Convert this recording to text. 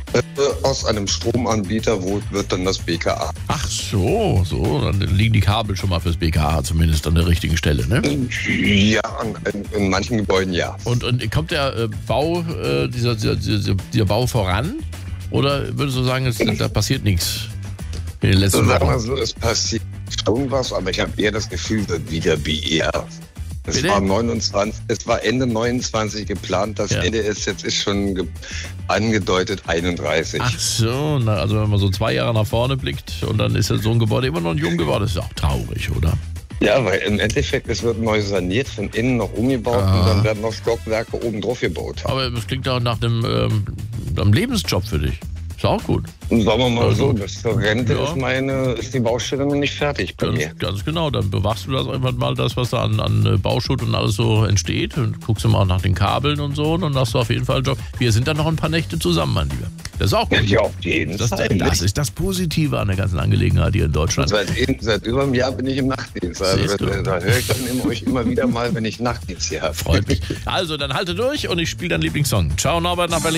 Aus einem Stromanbieter wird dann das BKA. Ach so, dann liegen die Kabel schon mal fürs BKA zumindest an der richtigen Stelle, ne? Ja, in manchen Gebäuden ja. Und kommt der dieser Bau voran? Oder würdest du sagen, da passiert nichts in den letzten Sagen wir Wochen? so, es passiert schon was, aber ich habe eher das Gefühl, wird wieder BR. Es Bitte? war Ende 29 geplant, das Ja. Ende ist schon angedeutet 31. Ach so, also wenn man so 2 Jahre nach vorne blickt und dann ist ja so ein Gebäude immer noch jung geworden, ist ja auch traurig, oder? Ja, weil im Endeffekt, es wird neu saniert, von innen noch umgebaut und dann werden noch Stockwerke oben drauf gebaut. Aber das klingt auch nach einem Lebensjob für dich. Ist auch gut. Und sagen wir mal Also, so, bis zur Rente ja. ist die Baustelle noch nicht fertig bei mir. Ganz genau, dann bewachst du das einfach mal, das, was da an Bauschutt und alles so entsteht. Und guckst du mal nach den Kabeln und so und dann hast du auf jeden Fall einen Job. Wir sind dann noch ein paar Nächte zusammen, mein Lieber. Das ist auch gut. Ja, auf jeden Fall. Das ist das Positive an der ganzen Angelegenheit hier in Deutschland. Seit über einem Jahr bin ich im Nachtdienst. Also, Siehst du. da höre ich dann euch immer wieder mal, wenn ich Nachtdienst hier habe. Freut mich. Also, dann halte durch und ich spiele deinen Lieblingssong. Ciao, Norbert nach Berlin.